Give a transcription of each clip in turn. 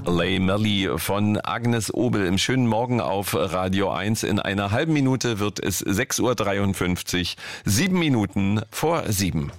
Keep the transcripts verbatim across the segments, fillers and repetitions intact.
Lay Melly von Agnes Obel im schönen Morgen auf Radio eins. In einer halben Minute wird es sechs Uhr dreiundfünfzig, sieben Minuten vor sieben.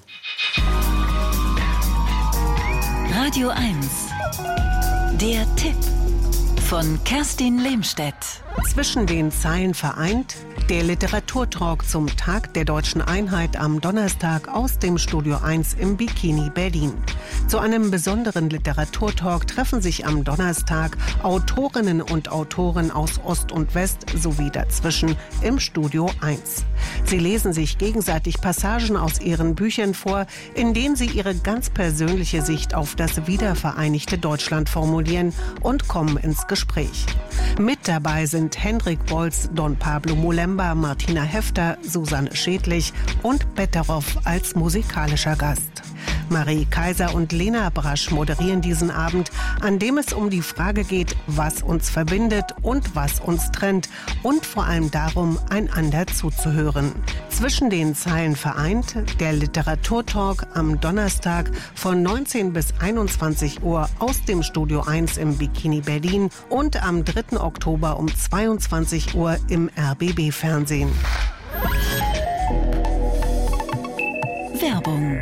Radio eins. Der Tipp von Kerstin Lehmstedt. Zwischen den Zeilen vereint, der Literaturtalk zum Tag der Deutschen Einheit am Donnerstag aus dem Studio eins im Bikini Berlin. Zu einem besonderen Literaturtalk treffen sich am Donnerstag Autorinnen und Autoren aus Ost und West sowie dazwischen im Studio eins. Sie lesen sich gegenseitig Passagen aus ihren Büchern vor, in denen sie ihre ganz persönliche Sicht auf das wiedervereinigte Deutschland formulieren und kommen ins Gespräch. Mit dabei sind Hendrik Bolz, Don Pablo Molemba, Martina Hefter, Susanne Schädlich und Betteroff als musikalischer Gast. Marie Kaiser und Lena Brasch moderieren diesen Abend, an dem es um die Frage geht, was uns verbindet und was uns trennt und vor allem darum, einander zuzuhören. Zwischen den Zeilen vereint, der Literaturtalk am Donnerstag von neunzehn bis einundzwanzig Uhr aus dem Studio eins im Bikini Berlin und am dritten Oktober um zweiundzwanzig Uhr im R B B-Fernsehen. Werbung.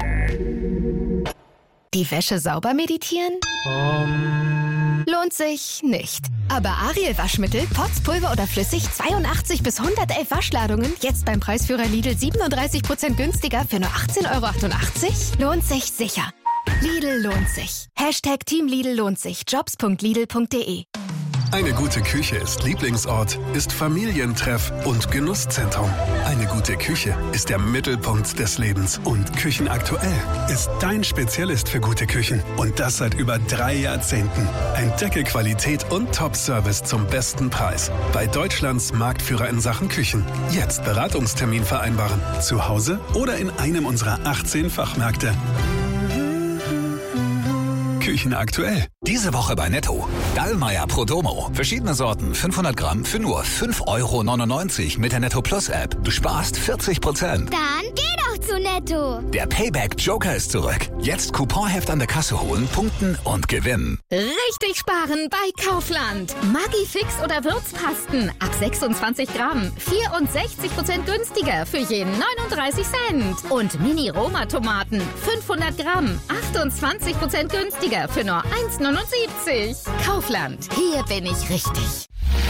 Die Wäsche sauber meditieren? Um. Lohnt sich nicht. Aber Ariel Waschmittel, Pots, Pulver oder flüssig, zweiundachtzig bis hundertelf Waschladungen, jetzt beim Preisführer Lidl siebenunddreißig Prozent günstiger für nur achtzehn Euro achtundachtzig? Lohnt sich sicher. Lidl lohnt sich. Hashtag Team Lidl lohnt sich. jobs punkt lidl punkt de. Eine gute Küche ist Lieblingsort, ist Familientreff und Genusszentrum. Eine gute Küche ist der Mittelpunkt des Lebens. Und Küchenaktuell ist dein Spezialist für gute Küchen. Und das seit über drei Jahrzehnten. Entdecke Qualität und Top-Service zum besten Preis. Bei Deutschlands Marktführer in Sachen Küchen. Jetzt Beratungstermin vereinbaren. Zu Hause oder in einem unserer achtzehn Fachmärkte. Küchenaktuell. Diese Woche bei Netto. Dallmayr Pro Domo. Verschiedene Sorten, fünfhundert Gramm für nur fünf Euro neunundneunzig mit der Netto Plus App. Du sparst vierzig Prozent. Dann geh doch zu Netto. Der Payback Joker ist zurück. Jetzt Couponheft an der Kasse holen, punkten und gewinnen. Richtig sparen bei Kaufland. Maggi Fix oder Würzpasten ab sechsundzwanzig Gramm. vierundsechzig Prozent günstiger für jeden neununddreißig Cent. Und Mini-Roma-Tomaten fünfhundert Gramm. achtundzwanzig Prozent günstiger für nur eins neunundsiebzig. Kaufland, hier bin ich richtig.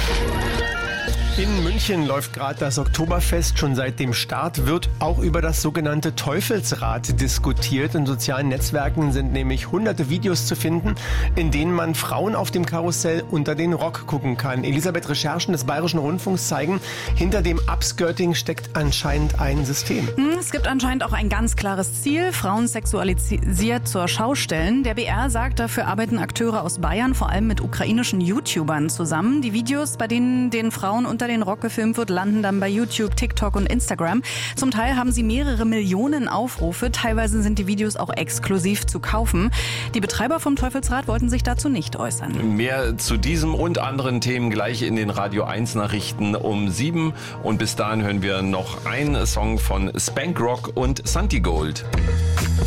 In München läuft gerade das Oktoberfest. Schon seit dem Start wird auch über das sogenannte Teufelsrad diskutiert. In sozialen Netzwerken sind nämlich hunderte Videos zu finden, in denen man Frauen auf dem Karussell unter den Rock gucken kann. Elisabeth, Recherchen des Bayerischen Rundfunks zeigen, hinter dem Upskirting steckt anscheinend ein System. Es gibt anscheinend auch ein ganz klares Ziel, Frauen sexualisiert zur Schau stellen. Der B R sagt, dafür arbeiten Akteure aus Bayern, vor allem mit ukrainischen YouTubern zusammen. Die Videos, bei denen den Frauen unter den Rock gefilmt wird, landen dann bei YouTube, TikTok und Instagram. Zum Teil haben sie mehrere Millionen Aufrufe. Teilweise sind die Videos auch exklusiv zu kaufen. Die Betreiber vom Teufelsrad wollten sich dazu nicht äußern. Mehr zu diesem und anderen Themen gleich in den Radio eins Nachrichten um sieben. Und bis dahin hören wir noch einen Song von Spank Rock und Santi Gold.